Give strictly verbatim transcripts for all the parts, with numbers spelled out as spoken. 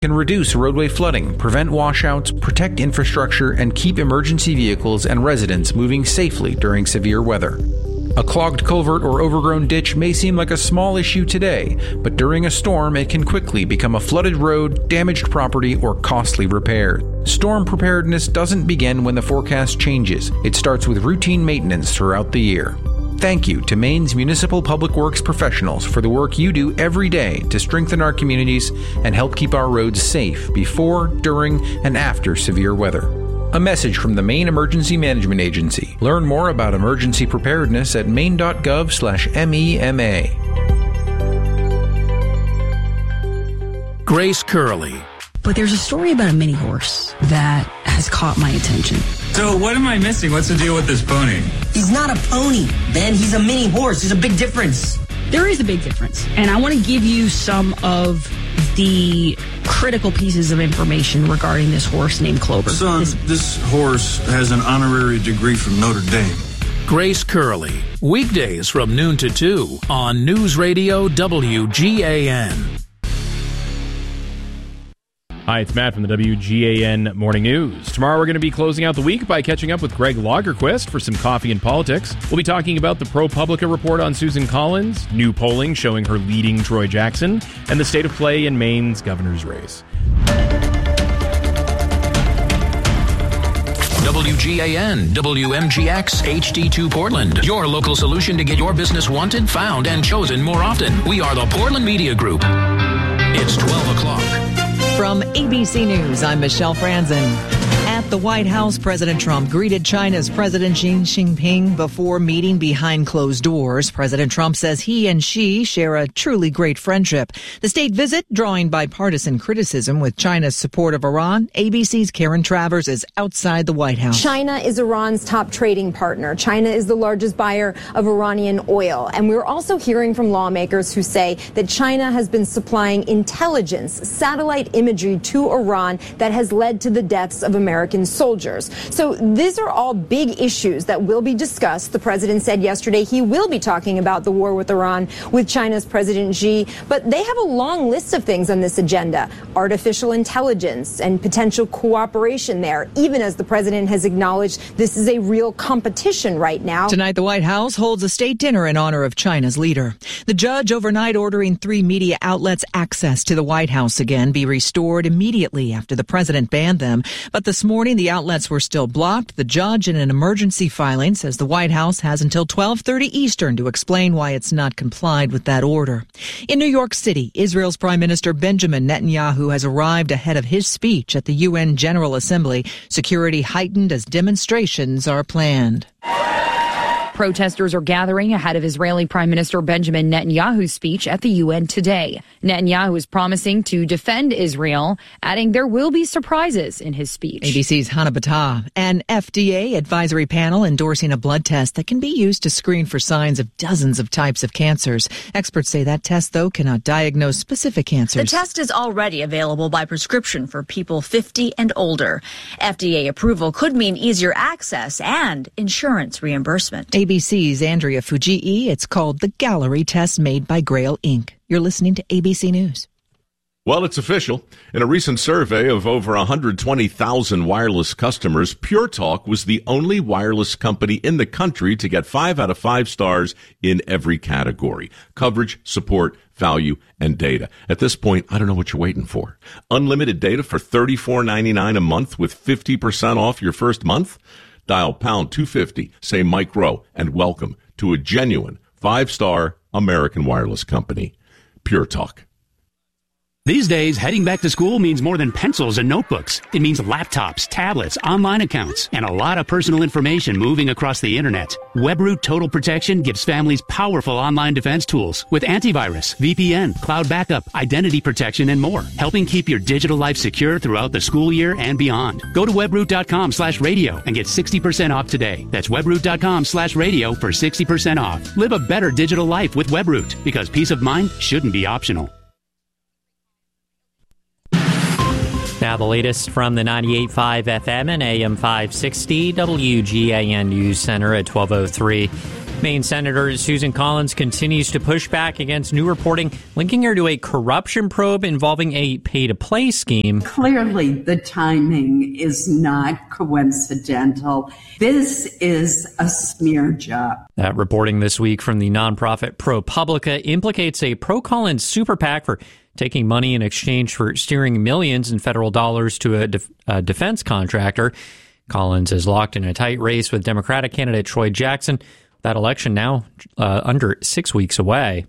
can reduce roadway flooding, prevent washouts, protect infrastructure, and keep emergency vehicles and residents moving safely during severe weather. A clogged culvert or overgrown ditch may seem like a small issue today, but during a storm it can quickly become a flooded road, damaged property, or costly repairs. Storm preparedness doesn't begin when the forecast changes. It starts with routine maintenance throughout the year. Thank you to Maine's municipal public works professionals for the work you do every day to strengthen our communities and help keep our roads safe before, during, and after severe weather. A message from the Maine Emergency Management Agency. Learn more about emergency preparedness at maine.gov slash MEMA. Grace Curley. But there's a story about a mini horse that has caught my attention. So what am I missing? What's the deal with this pony? He's not a pony, Ben. He's a mini horse. There's a big difference. There is a big difference. And I want to give you some of the critical pieces of information regarding this horse named Clover. Son, this, this horse has an honorary degree from Notre Dame. Grace Curley. Weekdays from noon to two on News Radio W G A N. Hi, it's Matt from the W G A N Morning News. Tomorrow we're going to be closing out the week by catching up with Greg Lagerquist for some coffee and politics. We'll be talking about the ProPublica report on Susan Collins, new polling showing her leading Troy Jackson, and the state of play in Maine's governor's race. W G A N, W M G X, H D two Portland. Your local solution to get your business wanted, found, and chosen more often. We are the Portland Media Group. It's twelve o'clock. From A B C News, I'm Michelle Franzen. At the White House, President Trump greeted China's President Xi Jinping before meeting behind closed doors. President Trump says he and Xi share a truly great friendship. The state visit drawing bipartisan criticism with China's support of Iran. A B C's Karen Travers is outside the White House. China is Iran's top trading partner. China is the largest buyer of Iranian oil. And we're also hearing from lawmakers who say that China has been supplying intelligence, satellite imagery to Iran that has led to the deaths of American soldiers. So these are all big issues that will be discussed. The president said yesterday he will be talking about the war with Iran with China's President Xi, but they have a long list of things on this agenda. Artificial intelligence and potential cooperation there, even as the president has acknowledged this is a real competition right now. Tonight, the White House holds a state dinner in honor of China's leader. The judge overnight ordering three media outlets' access to the White House again be restored immediately after the president banned them. But this morning, the outlets were still blocked. The judge, in an emergency filing, says the White House has until twelve thirty Eastern to explain why it's not complied with that order. In New York City, Israel's Prime Minister Benjamin Netanyahu has arrived ahead of his speech at the U N General Assembly. Security heightened as demonstrations are planned. Protesters are gathering ahead of Israeli Prime Minister Benjamin Netanyahu's speech at the U N today. Netanyahu is promising to defend Israel, adding there will be surprises in his speech. A B C's Hannah Batah. An F D A advisory panel endorsing a blood test that can be used to screen for signs of dozens of types of cancers. Experts say that test, though, cannot diagnose specific cancers. The test is already available by prescription for people fifty and older. F D A approval could mean easier access and insurance reimbursement. A B C's Andrea Fujii. It's called the Gallery Test made by Grail Incorporated. You're listening to A B C News. Well, it's official. In a recent survey of over one hundred twenty thousand wireless customers, Pure Talk was the only wireless company in the country to get five out of five stars in every category: coverage, support, value, and data. At this point, I don't know what you're waiting for. Unlimited data for thirty-four ninety-nine a month with fifty percent off your first month? Dial pound two fifty, say Mike Rowe, and welcome to a genuine five-star American wireless company. Pure Talk. These days, heading back to school means more than pencils and notebooks. It means laptops, tablets, online accounts, and a lot of personal information moving across the internet. WebRoot Total Protection gives families powerful online defense tools with antivirus, V P N, cloud backup, identity protection, and more, helping keep your digital life secure throughout the school year and beyond. Go to webroot.com slash radio and get sixty percent off today. That's webroot.com slash radio for sixty percent off. Live a better digital life with WebRoot, because peace of mind shouldn't be optional. Now the latest from the ninety-eight point five F M and A M five sixty W G A N News Center at twelve oh three. Maine Senator Susan Collins continues to push back against new reporting linking her to a corruption probe involving a pay-to-play scheme. Clearly, the timing is not coincidental. This is a smear job. That reporting this week from the nonprofit ProPublica implicates a pro-Collins super PAC for taking money in exchange for steering millions in federal dollars to a, def- a defense contractor. Collins is locked in a tight race with Democratic candidate Troy Jackson. That election now uh, under six weeks away.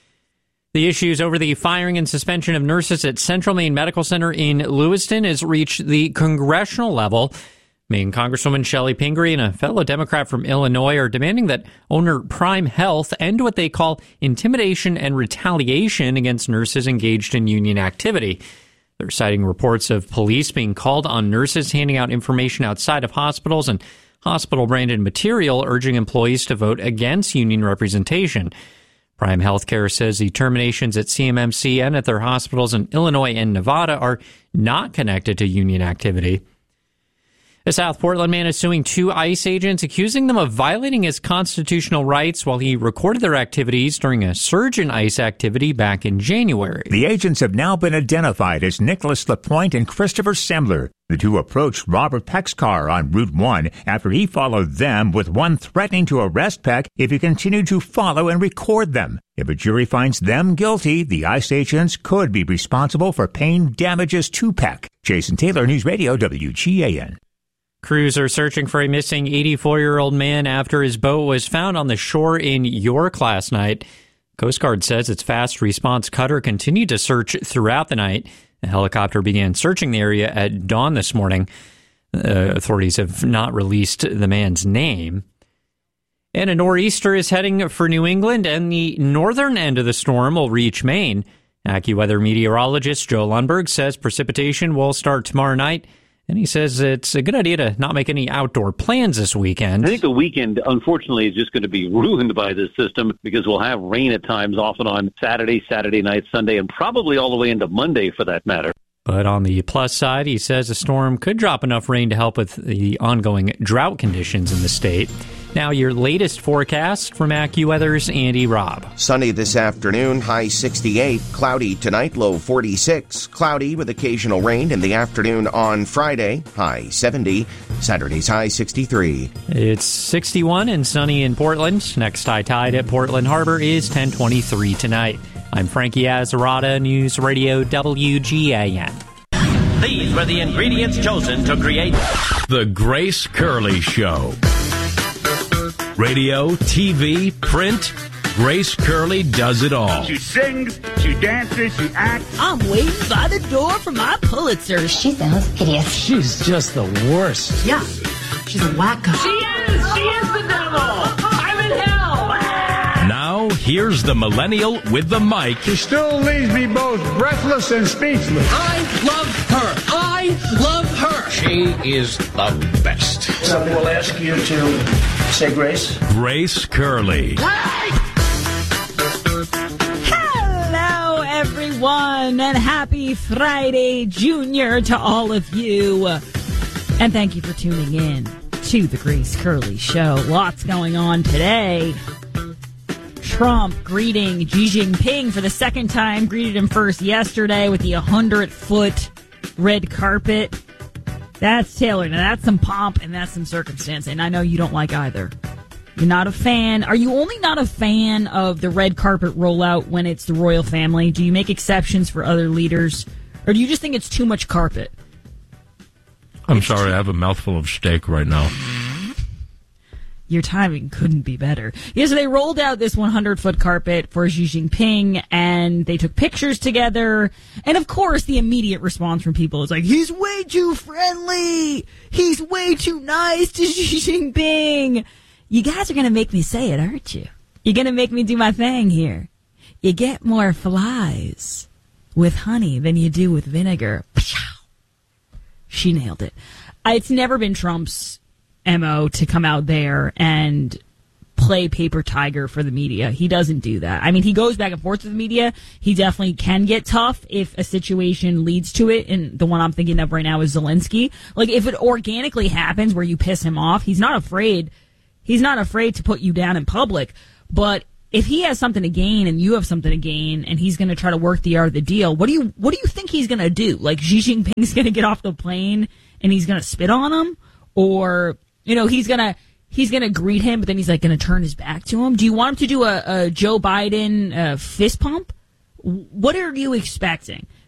The issues over the firing and suspension of nurses at Central Maine Medical Center in Lewiston has reached the congressional level. Maine Congresswoman Shelley Pingree and a fellow Democrat from Illinois are demanding that owner Prime Health end what they call intimidation and retaliation against nurses engaged in union activity. They're citing reports of police being called on nurses handing out information outside of hospitals and hospital-branded material urging employees to vote against union representation. Prime Healthcare says the terminations at C M M C and at their hospitals in Illinois and Nevada are not connected to union activity. A South Portland man is suing two ICE agents, accusing them of violating his constitutional rights while he recorded their activities during a surge in ICE activity back in January. The agents have now been identified as Nicholas LaPointe and Christopher Semler. The two approached Robert Peck's car on Route one after he followed them, with one threatening to arrest Peck if he continued to follow and record them. If a jury finds them guilty, the ICE agents could be responsible for paying damages to Peck. Jason Taylor, News Radio W G A N. Crews are searching for a missing eighty-four-year-old man after his boat was found on the shore in York last night. Coast Guard says its fast response cutter continued to search throughout the night. The helicopter began searching the area at dawn this morning. Uh, authorities have not released the man's name. And a nor'easter is heading for New England, and the northern end of the storm will reach Maine. AccuWeather meteorologist Joe Lundberg says precipitation will start tomorrow night. And he says it's a good idea to not make any outdoor plans this weekend. I think the weekend, unfortunately, is just going to be ruined by this system because we'll have rain at times off and on Saturday, Saturday night, Sunday, and probably all the way into Monday for that matter. But on the plus side, he says a storm could drop enough rain to help with the ongoing drought conditions in the state. Now, your latest forecast from AccuWeather's Andy Robb. Sunny this afternoon, high sixty-eight. Cloudy tonight, low forty-six. Cloudy with occasional rain in the afternoon on Friday, high seventy. Saturday's high sixty-three. It's sixty-one and sunny in Portland. Next high tide at Portland Harbor is ten twenty-three tonight. I'm Frankie Azzarata, News Radio W G A N. These were the ingredients chosen to create The Grace Curley Show. Radio, T V, print, Grace Curley does it all. She sings, she dances, she acts. I'm waiting by the door for my Pulitzer. She sounds hideous. She's just the worst. Yeah, she's a wacko. She is! She is the devil! I'm in hell! Now, here's the millennial with the mic. She still leaves me both breathless and speechless. I love her. I love her. She is the best. Somebody will ask you to say grace. Grace Curley. Hello, everyone, and happy Friday, Junior, to all of you. And thank you for tuning in to the Grace Curley Show. Lots going on today. Trump greeting Xi Jinping for the second time. Greeted him first yesterday with the one hundred foot red carpet. That's Taylor. Now, that's some pomp and that's some circumstance, and I know you don't like either. You're not a fan. Are you only not a fan of the red carpet rollout when it's the royal family? Do you make exceptions for other leaders? Or do you just think it's too much carpet? I'm it's sorry, too- I have a mouthful of steak right now. Your timing couldn't be better. Yes, so they rolled out this one hundred foot carpet for Xi Jinping, and they took pictures together. And, of course, the immediate response from people is like, he's way too friendly. He's way too nice to Xi Jinping. You guys are going to make me say it, aren't you? You're going to make me do my thing here. You get more flies with honey than you do with vinegar. She nailed it. It's never been Trump's M O to come out there and play paper tiger for the media. He doesn't do that. I mean, he goes back and forth with the media. He definitely can get tough if a situation leads to it, and the one I'm thinking of right now is Zelensky. Like, if it organically happens where you piss him off, he's not afraid He's not afraid to put you down in public. But if he has something to gain and you have something to gain, and he's going to try to work the art of the deal, what do you what do you think he's going to do? Like, Xi Jinping's going to get off the plane and he's going to spit on him, or you know he's going to he's going to greet him, but then he's like going to turn his back to him? Do you want him to do a, a Joe Biden uh, fist pump? What are you expecting?